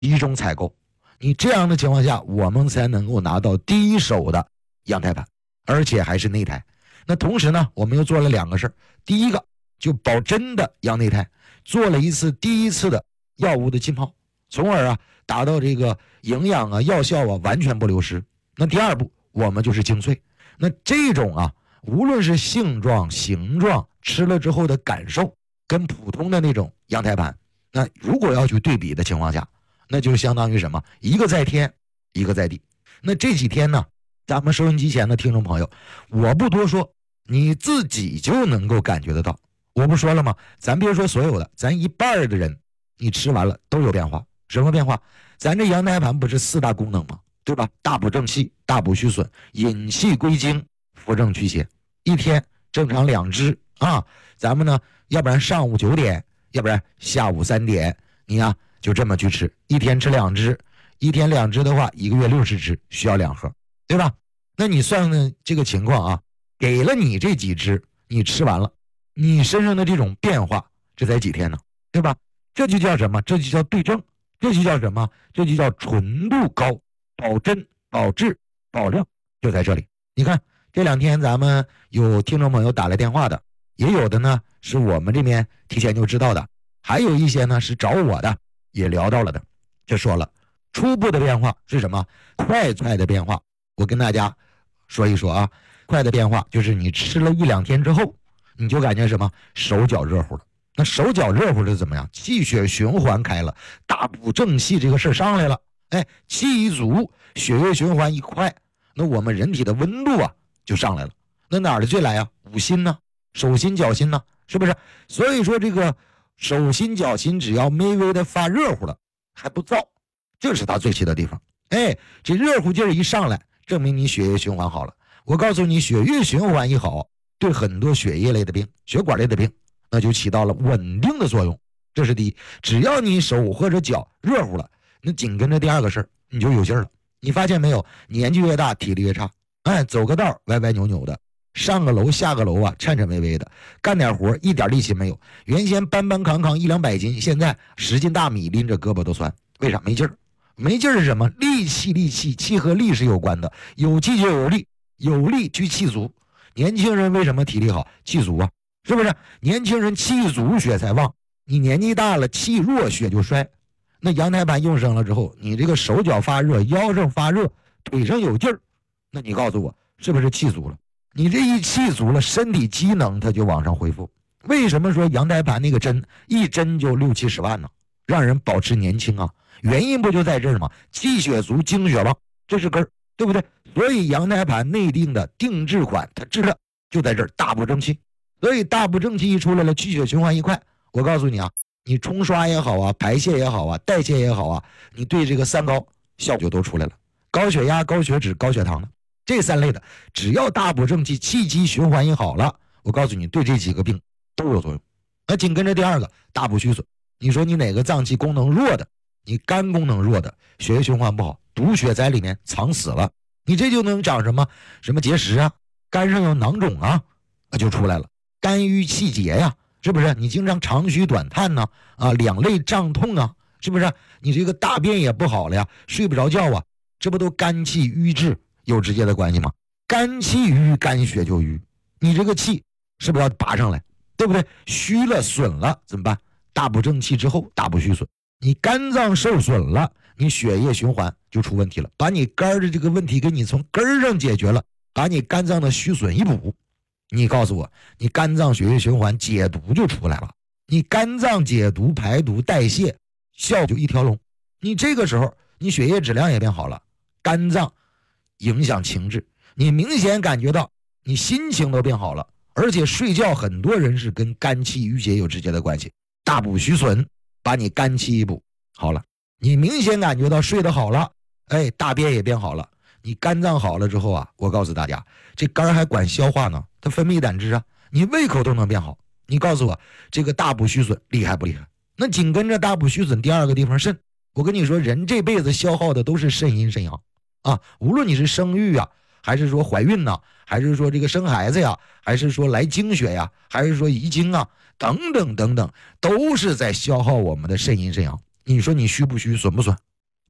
集中采购。你这样的情况下，我们才能够拿到第一手的阳台盘，而且还是内胎。那同时呢，我们又做了2个事儿。第一个就保真的阳内胎，做了第一次的药物的浸泡，从而达到这个营养药效完全不流失。那第2步我们就是精粹。那这种无论是性状形状，吃了之后的感受，跟普通的那种阳台盘，那如果要去对比的情况下，那就相当于什么？一个在天，一个在地。那这几天呢，咱们收音机前的听众朋友，我不多说，你自己就能够感觉得到。我不说了吗？咱别说所有的，咱一半的人，你吃完了都有变化。什么变化？咱这阳台盘不是4大功能吗？对吧？大补正气，大补虚损，引气归经，扶正祛邪。一天正常2支咱们呢，要不然上午9点，要不然下午3点，你就这么去吃，一天吃2支，一天2支的话，1个月60支，需要2盒，对吧？那你算算这个情况给了你这几支，你吃完了，你身上的这种变化，这才几天呢，对吧？这就叫什么？这就叫对症，这就叫什么？这就叫纯度高，保真、保质、保量，就在这里。你看这2天咱们有听众朋友打来电话的，也有的呢是我们这边提前就知道的，还有一些呢是找我的，也聊到了的。这说了，初步的变化是什么？快的变化。我跟大家说一说快的变化就是你吃了1-2天之后，你就感觉什么？手脚热乎了。那手脚热乎的怎么样？气血循环开了，大补正气这个事上来了。气一足，血液循环一快，那我们人体的温度就上来了。那哪儿的最来五心呢？手心脚心呢？是不是？所以说这个手心脚心只要微微的发热乎了，还不燥，这是它最气的地方。这热乎劲儿一上来，证明你血液循环好了。我告诉你，血液循环一好，对很多血液类的病、血管类的病，那就起到了稳定的作用。这是第一。只要你手或者脚热乎了，那紧跟着第2个事儿，你就有劲儿了。你发现没有？年纪越大，体力越差。走个道歪歪扭扭的，上个楼下个楼颤颤巍巍的，干点活一点力气没有。原先搬扛100-200斤，现在10斤大米拎着胳膊都酸。为啥？没劲儿。没劲儿是什么？力气，气和力是有关的。有气就有力，有力去气足。年轻人为什么体力好？气足是不是？年轻人气足血才旺，你年纪大了气弱血就衰。那阳台盘用上了之后，你这个手脚发热，腰上发热，腿上有劲儿，那你告诉我是不是气足了？你这一气足了，身体机能它就往上恢复。为什么说阳台盘那个针一针就60-70万呢？让人保持年轻原因不就在这儿吗？气血足，精血旺，这是根儿，对不对？所以阳台盘内定的定制款，它治的就在这儿，大补正气。所以大补正气一出来了，气血循环一块，我告诉你你冲刷也好排泄也好代谢也好你对这个3高效果就都出来了。高血压、高血脂、高血糖的这3类的，只要大补正气，气机循环一好了，我告诉你，对这几个病都有作用。那紧跟着第2个，大补虚损。你说你哪个脏器功能弱的，你肝功能弱的，血液循环不好，毒血在里面藏死了，你这就能长什么结石肝上有囊肿就出来了。肝郁气结是不是？你经常长吁短叹两肋胀痛是不是？你这个大便也不好了睡不着觉这不都肝气郁滞有直接的关系吗？肝气郁，肝血就郁，你这个气是不是要拔上来？对不对？虚了损了怎么办？大补正气之后，大补虚损。你肝脏受损了，你血液循环就出问题了，把你肝的这个问题给你从根儿上解决了，把你肝脏的虚损一补。你告诉我，你肝脏血液循环解毒就出来了，你肝脏解毒排毒代谢效果就一条龙。你这个时候你血液质量也变好了，肝脏影响情志，你明显感觉到你心情都变好了，而且睡觉很多人是跟肝气郁结有直接的关系。大补虚损，把你肝气一补好了，你明显感觉到睡得好了，大便也变好了。你肝脏好了之后我告诉大家，这肝还管消化呢，它分泌胆汁你胃口都能变好。你告诉我，这个大补虚损厉害不厉害？那紧跟着大补虚损第2个地方肾。我跟你说，人这辈子消耗的都是肾阴肾阳无论你是生育还是说怀孕还是说这个生孩子还是说来经血还是说遗精等等等等，都是在消耗我们的肾阴肾阳。你说你虚不虚，损不损？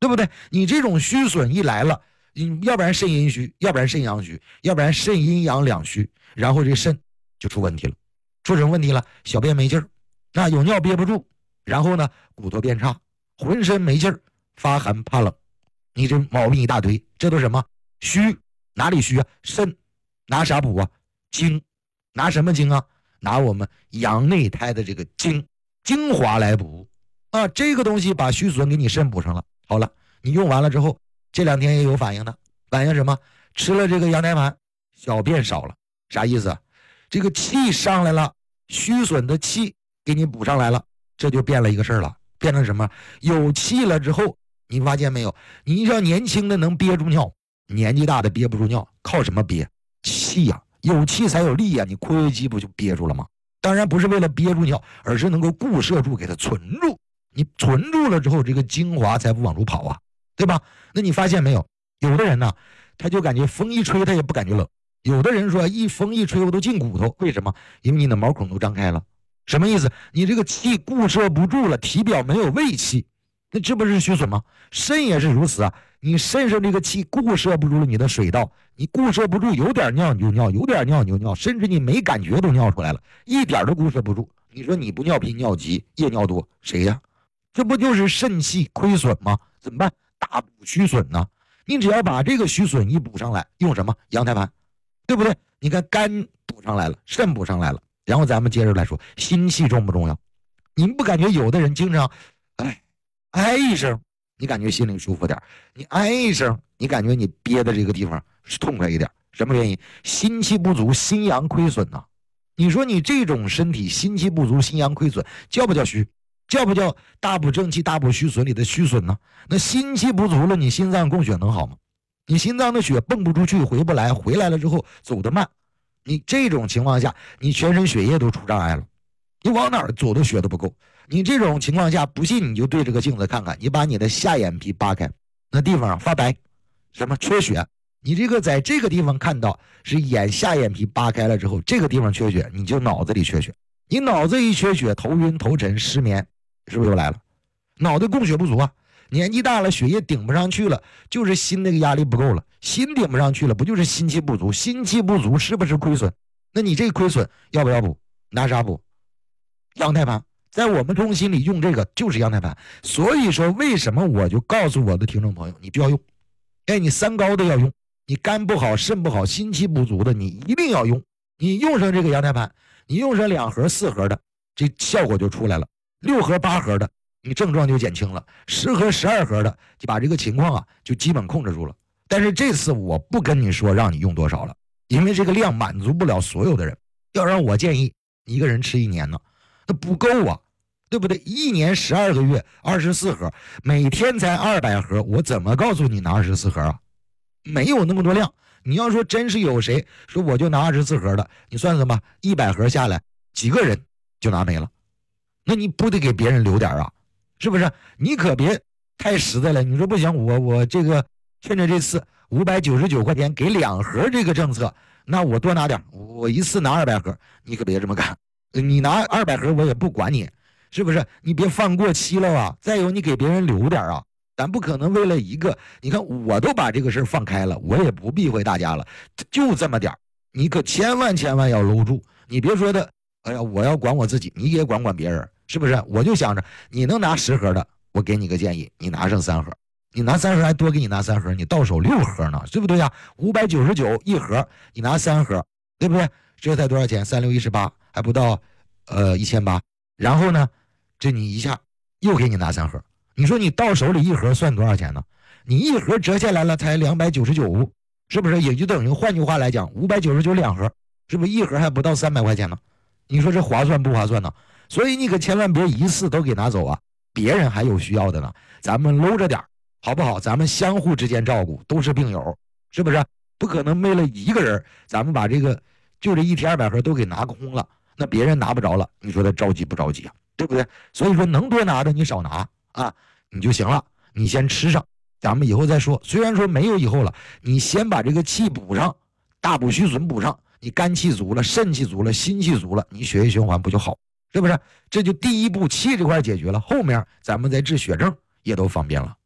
对不对？你这种虚损一来了，你要不然肾阴虚，要不然肾阳虚，要不然肾阴阳两虚，然后这肾就出问题了。出什么问题了？小便没劲儿，那有尿憋不住，然后呢骨头变差，浑身没劲儿，发寒怕冷，你这毛病一大堆，这都什么虚？哪里虚啊？肾拿啥补啊？精，拿什么精啊？拿我们阳内胎的这个精华来补啊！这个东西把虚损给你肾补上了。好了，你用完了之后，这2天也有反应的，反应什么？吃了这个羊胎盘，小便少了，啥意思？这个气上来了，虚损的气给你补上来了，这就变了一个事儿了，变成什么？有气了之后，你发现没有？你像年轻的能憋住尿，年纪大的憋不住尿，靠什么憋？气呀，有气才有力呀，你括约肌不就憋住了吗？当然不是为了憋住尿，而是能够固摄住，给它存住。你存住了之后，这个精华才不往出跑啊，对吧？那你发现没有？有的人呢，他就感觉风一吹他也不感觉冷。有的人说一风一吹我都进骨头，为什么？因为你的毛孔都张开了。什么意思？你这个气固摄不住了，体表没有胃气，那这不是虚损吗？肾也是如此啊，你肾上这个气固摄不住了你的水道，你固摄不住，有点尿你就尿，有点尿你就尿，甚至你没感觉都尿出来了，一点都固摄不住。你说你不尿频尿急夜尿多，谁呀？这不就是肾气亏损吗？怎么办？大补虚损呢？你只要把这个虚损一补上来，用什么？羊胎盘，对不对？你看肝补上来了，肾补上来了，然后咱们接着来说，心气重不重要？你们不感觉有的人经常哎一声，你感觉心里舒服点，你哎一声，你感觉你憋的这个地方是痛快一点，什么原因？心气不足，心阳亏损呢。你说你这种身体心气不足，心阳亏损，叫不叫虚？叫不叫大补正气、大补虚损里的虚损呢？那心气不足了，你心脏供血能好吗？你心脏的血蹦不出去，回不来，回来了之后走得慢，你这种情况下，你全身血液都出障碍了，你往哪儿走的血都不够。你这种情况下，不信你就对着个镜子看看，你把你的下眼皮扒开，那地方发白，什么缺血？你这个在这个地方看到是下眼皮扒开了之后，这个地方缺血，你就脑子里缺血。你脑子一缺血，头晕头沉失眠，是不是又来了？脑袋供血不足啊，年纪大了血液顶不上去了，就是心那个压力不够了，心顶不上去了，不就是心气不足？心气不足是不是亏损？那你这个亏损要不要补？拿啥补？羊胎盘。在我们中心里用这个就是羊胎盘。所以说为什么我就告诉我的听众朋友，你就要用，你3高的要用，你肝不好肾不好心气不足的你一定要用。你用上这个羊胎盘，你用上2盒4盒的，这效果就出来了。6盒8盒的你症状就减轻了，10盒12盒的就把这个情况就基本控制住了。但是这次我不跟你说让你用多少了，因为这个量满足不了所有的人。要让我建议一个人吃1年呢，那不够啊，对不对？1年12个月24盒，每天才200盒，我怎么告诉你拿24盒啊？没有那么多量。你要说真是有谁说我就拿24盒的，你算算吧，100盒下来几个人就拿没了，那你不得给别人留点啊？是不是？你可别太实在了。你说不行，我这个趁着这次599块钱给2盒这个政策，那我多拿点，我一次拿200盒，你可别这么干。你拿200盒我也不管你，是不是？你别放过期了啊！再有你给别人留点啊，咱不可能为了一个，你看我都把这个事放开了，我也不避讳大家了，就这么点，你可千万要搂住。你别说的，哎呀，我要管我自己，你也管别人，是不是？我就想着你能拿10盒的，我给你个建议，你拿上3盒，你拿3盒还多给你拿3盒，你到手6盒呢，对不对呀？599一盒，你拿3盒，对不对？这才多少钱？36、18，还不到1800。然后呢，这你一下又给你拿3盒，你说你到手里1盒算多少钱呢？你1盒折下来了才299，是不是？也就等于换句话来讲，599盒，是不是1盒还不到300块钱呢？你说这划算不划算呢？所以你可千万别一次都给拿走啊，别人还有需要的呢，咱们搂着点好不好？咱们相互之间照顾，都是病友，是不是？不可能为了一个人，咱们把这个就这1提200盒都给拿空了，那别人拿不着了，你说他着急不着急啊？对不对？所以说能多拿的你少拿啊，你就行了，你先吃上，咱们以后再说。虽然说没有以后了，你先把这个气补上，大补虚损补上，你肝气足了，肾气足了，心气足了，你血液循环不就好？是不是？这就第一步，气这块解决了，后面咱们再治血症也都方便了。